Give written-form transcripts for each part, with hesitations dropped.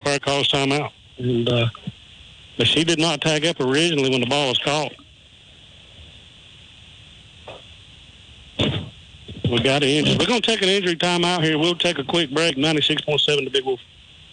umpire calls timeout. And but she did not tag up originally when the ball was caught. We got an injury. We're going to take an injury timeout here. We'll take a quick break. 96.7 The Big Wolf.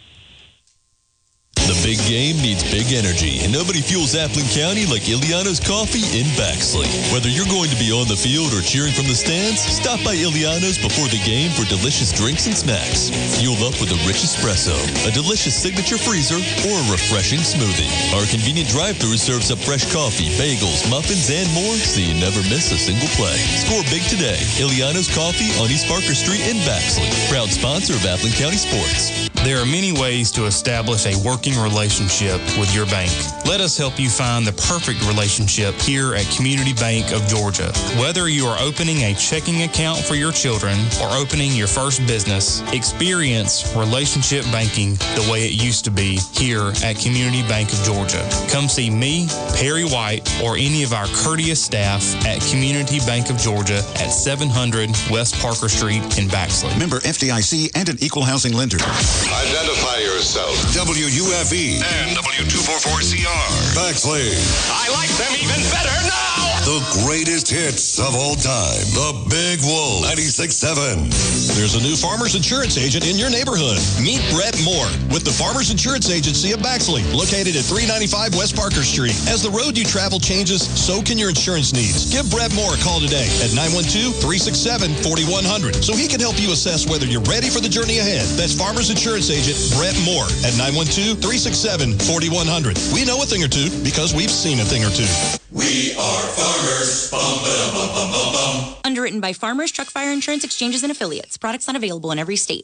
The big game needs big energy, and nobody fuels Appling County like Iliano's Coffee in Baxley. Whether you're going to be on the field or cheering from the stands, stop by Iliano's before the game for delicious drinks and snacks. Fuel up with a rich espresso, a delicious signature freezer, or a refreshing smoothie. Our convenient drive-thru serves up fresh coffee, bagels, muffins, and more, so you never miss a single play. Score big today. Iliano's Coffee on East Parker Street in Baxley. Proud sponsor of Appling County Sports. There are many ways to establish a working relationship with your bank. Let us help you find the perfect relationship here at Community Bank of Georgia. Whether you are opening a checking account for your children or opening your first business, experience relationship banking the way it used to be here at Community Bank of Georgia. Come see me, Perry White, or any of our courteous staff at Community Bank of Georgia at 700 West Parker Street in Baxley. Member FDIC and an equal housing lender. Identify yourself. WUFE and W244CR. Baxley. I like them even better now. The greatest hits of all time. The Big Wolf 96.7. There's a new Farmers Insurance agent in your neighborhood. Meet Brett Moore with the Farmers Insurance Agency of Baxley, located at 395 West Parker Street. As the road you travel changes, so can your insurance needs. Give Brett Moore a call today at 912-367-4100 so he can help you assess whether you're ready for the journey ahead. That's Farmers Insurance Agent Brett Moore at 912-367-4100. We know a thing or two because we've seen a thing or two. We are Farmers. Bum, ba, bum, bum, bum, bum. Underwritten by Farmers Truck Fire Insurance Exchanges and Affiliates. Products not available in every state.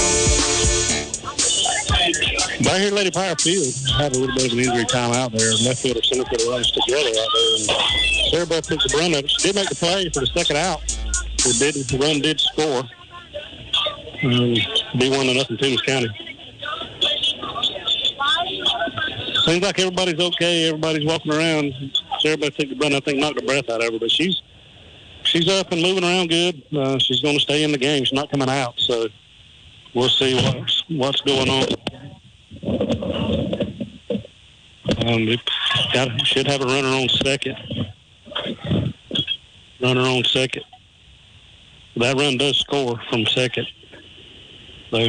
Right here, Lady Power Field had a little bit of an injury time out there. Left field or center field runs together out there. And Sarah Beth took the brunt of it. She did make the play for the second out. The run did score. Be 1-0 Toombs County. Seems like everybody's okay. Everybody's walking around. Sarah Beth took the brunt, I think, knocked the breath out of her. But she's up and moving around good. She's going to stay in the game. She's not coming out. So we'll see what's going on. We should have a runner on second. That run does score from second. So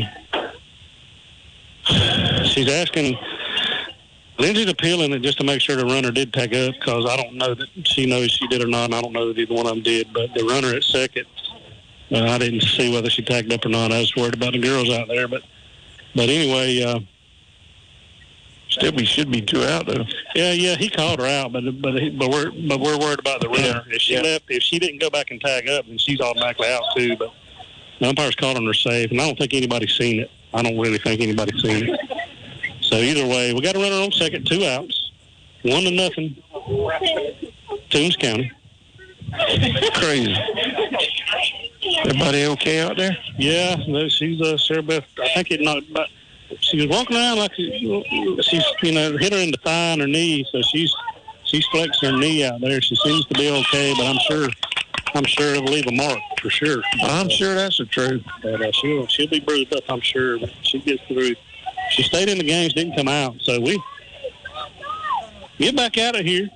she's asking, Lindsay's appealing it just to make sure the runner did tag up, because I don't know that she knows she did or not, and I don't know that either one of them did. But the runner at second, I didn't see whether she tagged up or not. I was worried about the girls out there. But anyway, still, we should be 2 out though. Yeah, he called her out, but we're worried about the runner. If she left, if she didn't go back and tag up, then she's automatically out too. But the umpire's calling her safe, and I don't think anybody's seen it. I don't really think anybody's seen it. So either way, we got a runner on second, 2 outs, 1-0, Toombs County. Crazy. Everybody okay out there? Yeah, she's Sarah Beth. I think it knocked about. She was walking around like she's hit her in the thigh and her knee, so she's flexed her knee out there. She seems to be okay, but I'm sure it'll leave a mark for sure. I'm sure that's the truth. But she'll be bruised up, I'm sure. But she gets through. She stayed in the games, didn't come out. So we get back out of here.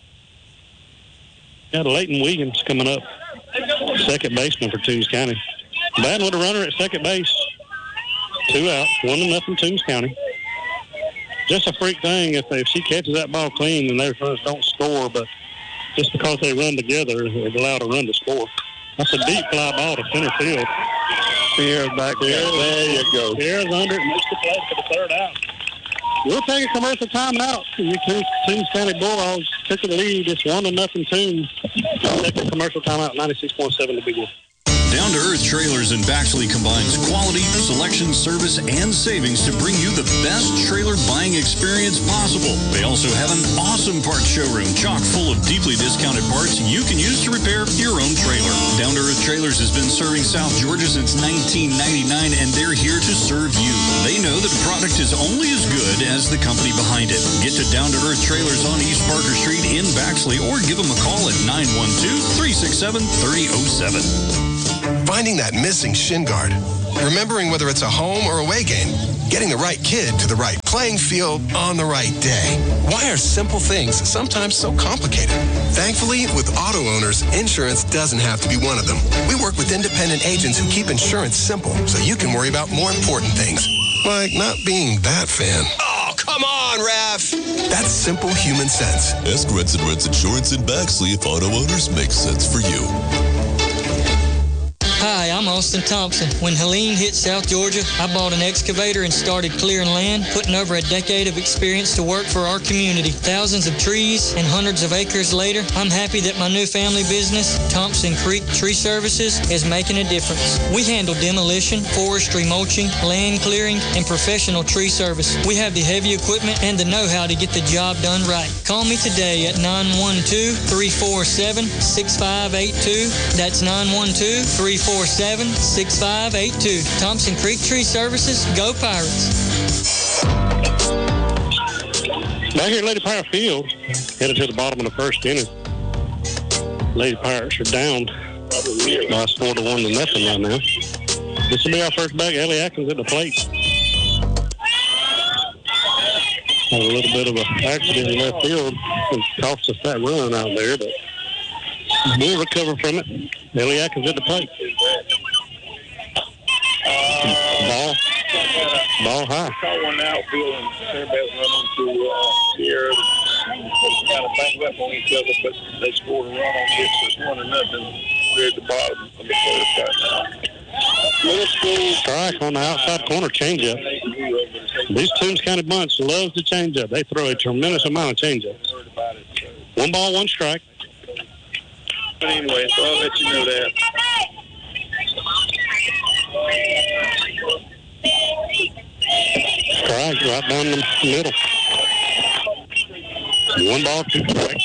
Got Leighton Wiggins coming up, second baseman for Toombs County. Batting with a runner at second base. 2 out, 1-0 Toombs County. Just a freak thing if she catches that ball clean and their runners don't score, but just because they run together, it allowed a run to score. That's a deep fly ball to center field. Sierra's back there. There you go. Sierra's under it, makes the play for the third out. We'll take a commercial timeout. The Toombs County Bulldogs took the lead. It's 1-0 Toombs. Take a commercial timeout, 96.7 The Big Wolf. Down to Earth Trailers in Baxley combines quality, selection, service, and savings to bring you the best trailer buying experience possible. They also have an awesome parts showroom chock full of deeply discounted parts you can use to repair your own trailer. Down to Earth Trailers has been serving South Georgia since 1999, and they're here to serve you. They know that the product is only as good as the company behind it. Get to Down to Earth Trailers on East Parker Street in Baxley, or give them a call at 912-367-3007. Finding that missing shin guard. remembering whether it's a home or away game, getting the right kid to the right playing field on the right day. Why are simple things sometimes so complicated? Thankfully, with auto owners, insurance doesn't have to be one of them. We work with independent agents who keep insurance simple so you can worry about more important things, like not being that fan. Oh, come on, Raph! That's simple human sense. Ask Rents and Rents Insurance in Baxley if auto owners make sense for you. Hi, I'm Austin Thompson. When Helene hit South Georgia, I bought an excavator and started clearing land, putting over a decade of experience to work for our community. Thousands of trees and hundreds of acres later, I'm happy that my new family business, Thompson Creek Tree Services, is making a difference. We handle demolition, forestry mulching, land clearing, and professional tree service. We have the heavy equipment and the know-how to get the job done right. Call me today at 912-347-6582. That's 912-347-6582. Thompson Creek Tree Services. Go Pirates. Back here at Lady Pirate Field, headed to the bottom of the first inning. Lady Pirates are down by 4-1 right now. This will be our first back. Ellie Atkins at the plate. Had a little bit of an accident in left field and cost us that run out there, but we'll recover from it. Ellie Atkins at the plate. Ball high. Caught one outfield and everybody's running to Sierra. Kind of banged up on each other, but they scored a run on it. It's 1-0. We're at the bottom of the first right now. Strike on the outside corner changeup. These Toombs County bunch loves the changeup. They throw a tremendous amount of changeups. 1 ball, 1 strike. But anyway, so I'll let you know that. Strike right down the middle. 1 ball, 2 strikes.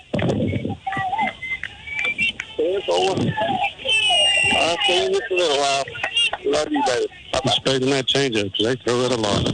It's over. I'll see you in a little while. Love you, baby. I'm expecting that changeup because they throw it a lot.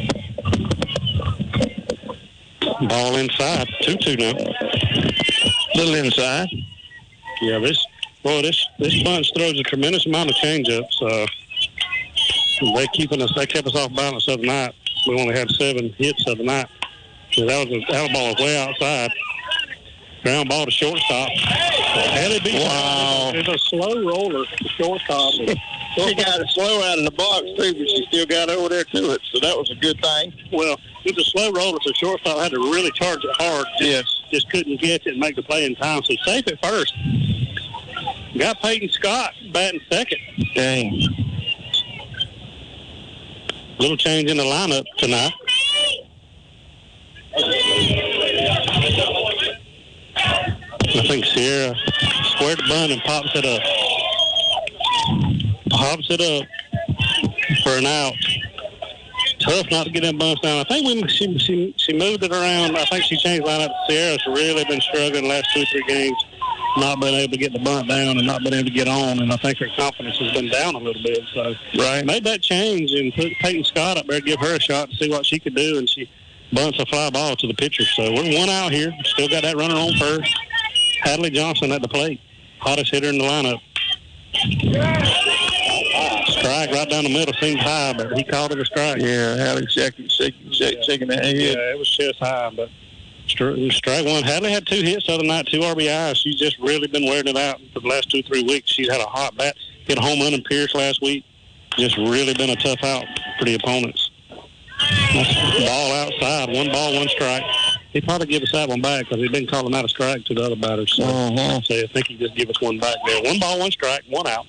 Ball inside. 2-2 now. Little inside. Yeah, this bunch throws a tremendous amount of changeups. They kept us off balance the other night. We only had 7 hits the other night. So that ball was way outside. Ground ball to shortstop. Wow. It's a slow roller to shortstop. She got it slow out of the box, too, but she still got over there to it, so that was a good thing. Well, it was a slow roller, so shortstop had to really charge it hard. Yes. Just couldn't catch it and make the play in time, so safe at first. Got Peyton Scott batting second. Dang. Little change in the lineup tonight. I think Sierra squared the bunt and pops it up. For an out. Tough not to get them bunts down. I think she moved it around. I think she changed lineup. Sierra's really been struggling the last 2 or 3 games, not been able to get the bunt down and not been able to get on, and I think her confidence has been down a little bit. So made that change and put Peyton Scott up there, give her a shot to see what she could do, and she bunts a fly ball to the pitcher. So we're 1 out here. Still got that runner on first. Hadley Johnson at the plate, hottest hitter in the lineup. Strike right down the middle, seemed high, but he called it a strike. Yeah, Hadley shaking that head. Yeah, it was just high, but strike 1. Hadley had 2 hits the other night, 2 RBIs. She's just really been wearing it out for the last 2 or 3 weeks. She's had a hot bat. Hit a home run in Pierce last week. Just really been a tough out for the opponents. Ball outside, 1 ball, 1 strike. He'd probably give us that one back because he'd been calling out a strike to the other batters. So I think he'd just give us 1 back there. 1 ball, 1 strike, 1 out.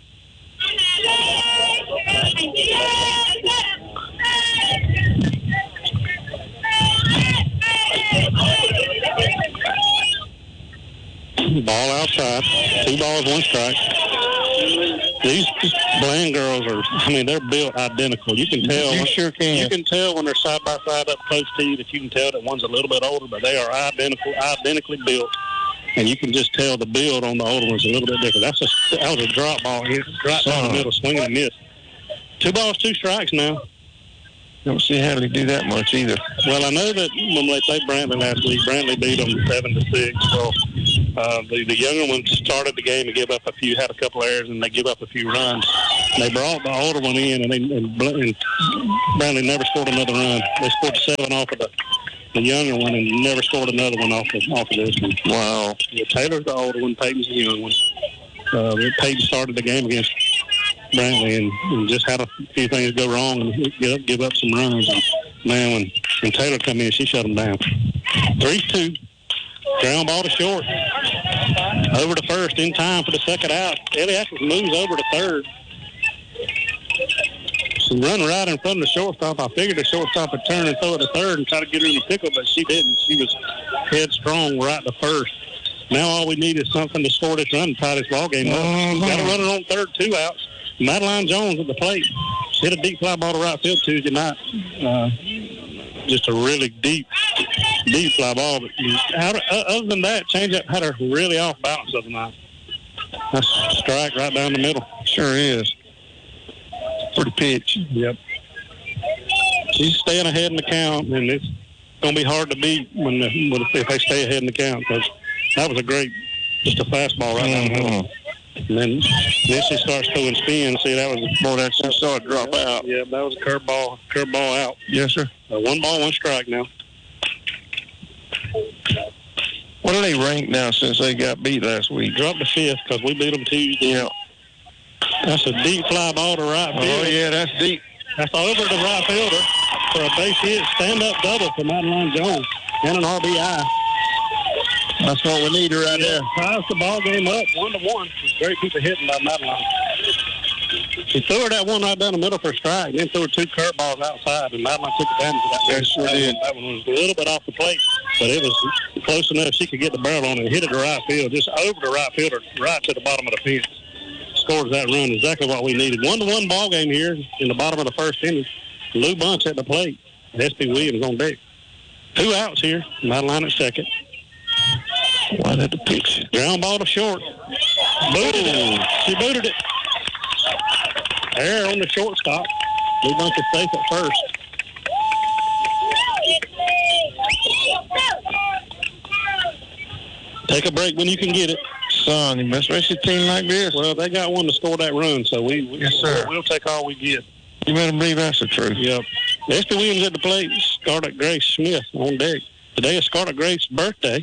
Ball outside, 2 balls, 1 strike. These Bland girls they're built identical. You can tell. You sure can. You can tell when they're side by side up close to you that you can tell that one's a little bit older, but they are identically built. And you can just tell the build on the older one's a little bit different. That was a drop ball here, right down the middle, swinging and miss. 2 balls, 2 strikes now. Don't see Hadley do that much either. Well, I know that when they played Brantley last week, Brantley beat them 7-6. Well, The younger one started the game and gave up had a couple errors, and they give up a few runs. They brought the older one in, and Brantley never scored another run. They scored 7 off of the younger one and never scored another one off of this one. Wow. Yeah, Taylor's the older one, Peyton's the young one. Peyton started the game against Brantley and just had a few things go wrong and give up some runs. And, man, when Taylor come in, she shut them down. 3-2. Ground ball to short. Over to first in time for the second out. Ellie Atkins moves over to third. She run right in front of the shortstop. I figured the shortstop would turn and throw it to third and try to get her in a pickle, but she didn't. She was headstrong right to first. Now all we need is something to score this run and tie this ball game up. Got to run it on third, 2 outs. Madeline Jones at the plate. She hit a deep fly ball to right field Tuesday night. Just a really deep fly ball. But other than that, changeup had her really off balance the other night. That's a strike right down the middle. Sure is. Pretty pitch. Yep. She's staying ahead in the count, and it's going to be hard to beat if they stay ahead in the count, because that was just a fastball right down the middle. And then she starts throwing spin. See, that was she saw it drop out. Yeah, that was a curveball out. Yes, sir. 1 ball, 1 strike now. What are they ranked now since they got beat last week? Dropped to 5th because we beat them Tuesday. Yeah. That's a deep fly ball to right field. Oh, yeah, that's deep. That's over to right fielder for a base hit, stand-up double for Madeline Jones and an RBI. That's what we need right there. Ties the ball game up 1-1. Great piece of hitting by Madeline. She threw her that one right down the middle for a strike, then threw her 2 curveballs outside, and Madeline took advantage of that. Yes, sure did. That one was a little bit off the plate, but it was close enough she could get the barrel on it and hit it to right field, just over the right fielder, right to the bottom of the fence. Scores that run, exactly what we needed. 1-1 ball game here in the bottom of the first inning. Lou Bunch at the plate. S.P. Williams on deck. 2 outs here. Madeline at second. One at the pitch. Ground ball to short. Booted it. She booted it. Error on the shortstop. Lou Bunch is safe at first. Take a break when you can get it. Son, especially a team like this. Well, they got one to score that run, so yes, sir. We'll take all we get. You better believe that's the truth. Yep. S.P. Williams at the plate. Scarlett Grace Smith on deck. Today is Scarlett Grace's birthday.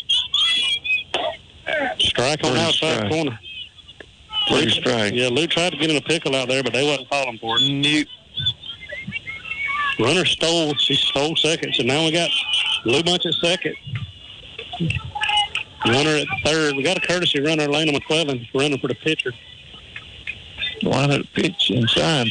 Strike on the outside corner. Pretty strike. Yeah, Lou tried to get in a pickle out there, but they wasn't falling for it. Nope. Runner stole. She stole second, so now we got Lou Bunch at second. Runner at third. We got a courtesy runner, Lena McClellan, running for the pitcher. Line at the pitch inside.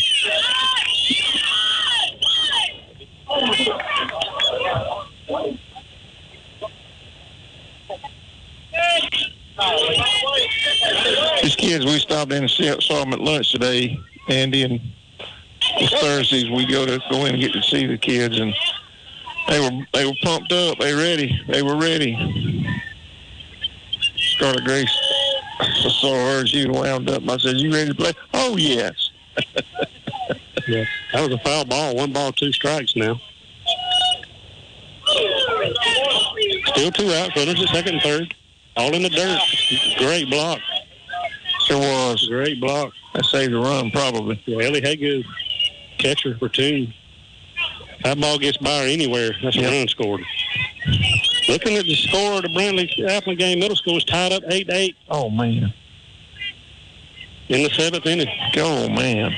These kids, we stopped in and saw them at lunch today, Andy, and it's Thursdays we go in and get to see the kids, and they were pumped up. They were ready. Scarlett Grace, I saw her, she wound up. I said, "You ready to play?" "Oh, yes." Yeah, that was a foul ball. 1 ball, 2 strikes now. Still 2 outs. Runners at second and third. All in the dirt. Great block. Sure was. Great block. That saved the run, probably. Yeah, Ellie Haygood, catcher for Toon. That ball gets by her anywhere. That's a run scored. Looking at the score of the Brantley-Applegate Middle School is tied up 8-8. Oh, man. In the 7th inning. Oh, man.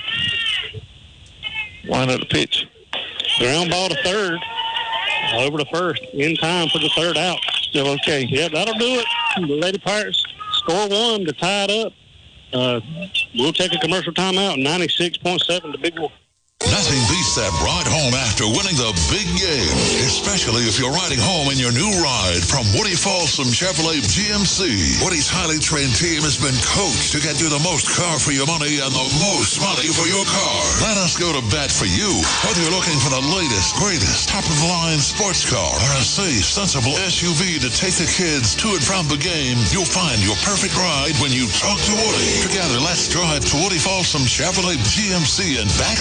Line up the pitch. Ground ball to third. Over to first. In time for the 3rd out. Still okay. Yeah, that'll do it. The Lady Pirates score 1 to tie it up. We'll take a commercial timeout. 96.7 to Big Wolf. Nothing beats that ride home after winning the big game, especially if you're riding home in your new ride from Woody Folsom Chevrolet GMC. Woody's highly trained team has been coached to get you the most car for your money and the most money for your car. Let us go to bat for you. Whether you're looking for the latest, greatest, top-of-the-line sports car or a safe, sensible SUV to take the kids to and from the game, you'll find your perfect ride when you talk to Woody. Together, let's drive to Woody Folsom Chevrolet GMC and back